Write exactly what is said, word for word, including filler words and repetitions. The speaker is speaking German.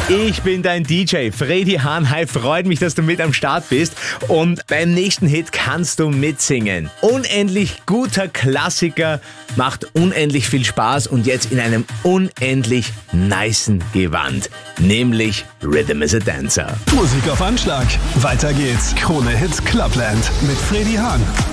Ich bin dein D J, Freddy Hahn. Hi, freut mich, dass du mit am Start bist. Und beim nächsten Hit kannst du mitsingen. Unendlich guter Klassiker, macht unendlich viel Spaß und jetzt in einem unendlich nicen Gewand. Nämlich Rhythm is a Dancer. Musik auf Anschlag. Weiter geht's. Krone Hits Clubland mit Freddy Hahn.